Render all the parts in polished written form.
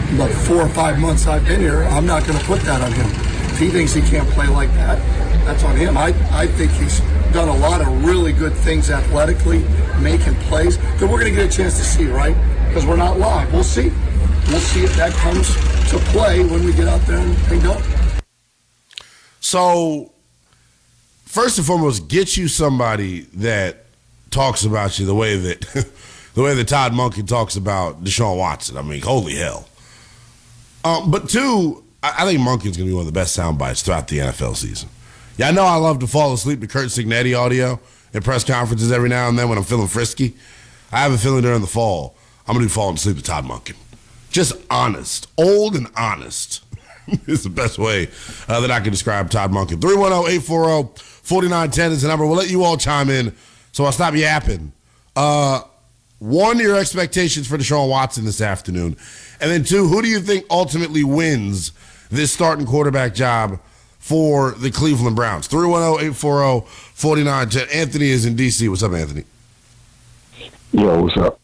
But 4 or 5 months I've been here, I'm not going to put that on him. If he thinks he can't play like that, that's on him. I think he's done a lot of really good things athletically, making plays that we're going to get a chance to see, right? Because we're not live. We'll see. We'll see if that comes to play when we get out there and go. So, first and foremost, get you somebody that talks about you the way that Todd Monken talks about Deshaun Watson. I mean, holy hell. But two, I think Monken's going to be one of the best sound bites throughout the NFL season. Yeah, I know I love to fall asleep to Kurt Signetti audio at press conferences every now and then when I'm feeling frisky. I have a feeling during the fall, I'm going to be falling asleep to Todd Monken. Just honest. Old and honest is the best way that I can describe Todd Monken. 310-840-4910 is the number. We'll let you all chime in, so I'll stop yapping. One, your expectations for Deshaun Watson this afternoon. And then two, who do you think ultimately wins this starting quarterback job for the Cleveland Browns? 310-840-4910. Anthony is in D.C. What's up, Anthony? Yo, what's up?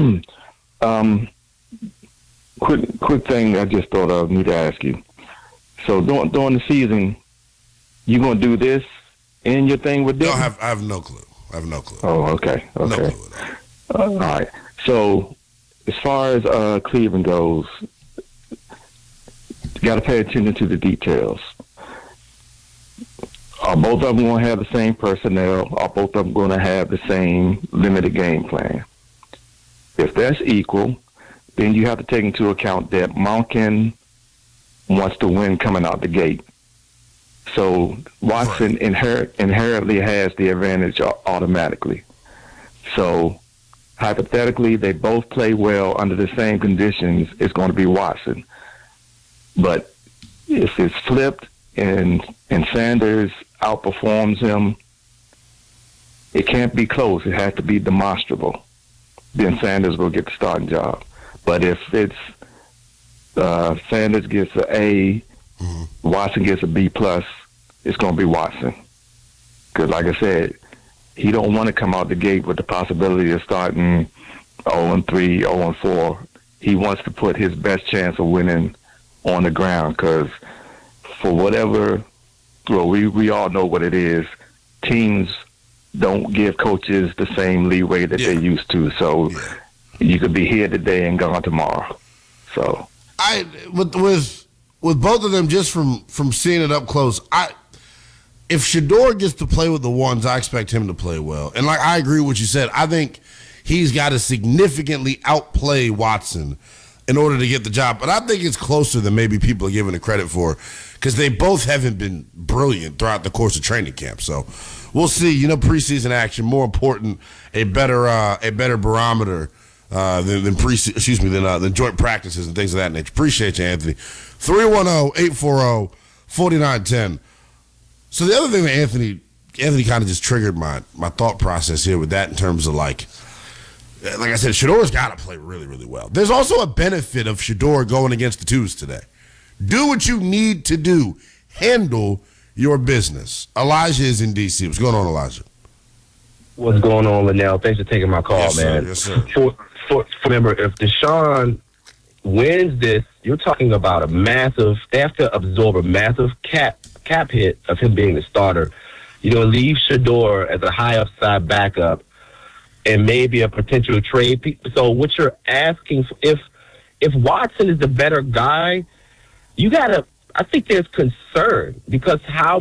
Quick thing I just thought I need to ask you. So during the season, you going to do this in your thing with them? No, I have no clue. Oh, okay. No clue at all. All right. So as far as Cleveland goes, you got to pay attention to the details. Are both of them going to have the same personnel? Are both of them going to have the same limited game plan? If that's equal, then you have to take into account that Monken wants to win coming out the gate. So Watson inherently has the advantage automatically. So hypothetically, they both play well under the same conditions. It's going to be Watson. But if it's flipped and Sanders outperforms him, it can't be close. It has to be demonstrable. Then Sanders will get the starting job. But if it's Sanders gets an A, Watson gets a B+, it's going to be Watson. Because like I said, he don't want to come out the gate with the possibility of starting 0-3, 0-4. He wants to put his best chance of winning on the ground because for whatever, well, we all know what it is. Teams don't give coaches the same leeway that they used to. So you could be here today and gone tomorrow. So with both of them, just from seeing it up close, if Shedeur gets to play with the ones, I expect him to play well. And like I agree with what you said. I think he's got to significantly outplay Watson in order to get the job. But I think it's closer than maybe people are giving it credit for because they both haven't been brilliant throughout the course of training camp. So we'll see. Preseason action, more important, a better barometer than joint practices and things of that nature. Appreciate you, Anthony. 310-840-4910. So the other thing that Anthony kind of just triggered my thought process here with that in terms of like I said, Shedeur's got to play really, really well. There's also a benefit of Shedeur going against the twos today. Do what you need to do. Handle your business. Elijah is in D.C. What's going on, Elijah? What's going on, Linnell? Thanks for taking my call, man. Yes, sir. Remember, if Deshaun wins this, you're talking about they have to absorb a massive cap hit of him being the starter. Leave Shedeur as a high upside backup and maybe a potential trade. So what you're asking, if Watson is the better guy, I think there's concern because how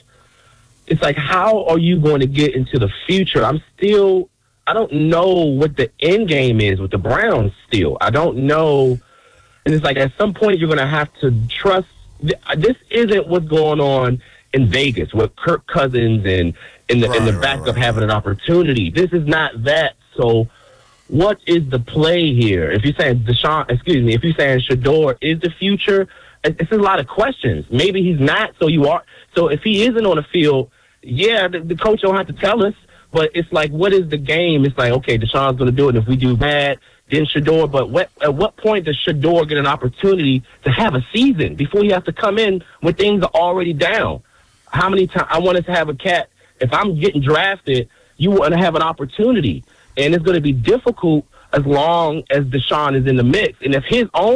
are you going to get into the future? I don't know what the end game is with the Browns still. I don't know. And it's like at some point you're going to have to trust. This isn't what's going on in Vegas with Kirk Cousins and in the backup having an opportunity. This is not that. So what is the play here? If you're saying if you're saying Shedeur is the future, it's a lot of questions. Maybe he's not, so you are. So if he isn't on the field, the coach don't have to tell us. But it's like, what is the game? It's like, okay, Deshaun's going to do it. And if we do bad, then Shedeur. But at what point does Shedeur get an opportunity to have a season before he has to come in when things are already down? How many times I wanted to have a cat? If I'm getting drafted, you want to have an opportunity. And it's going to be difficult as long as Deshaun is in the mix. And if his own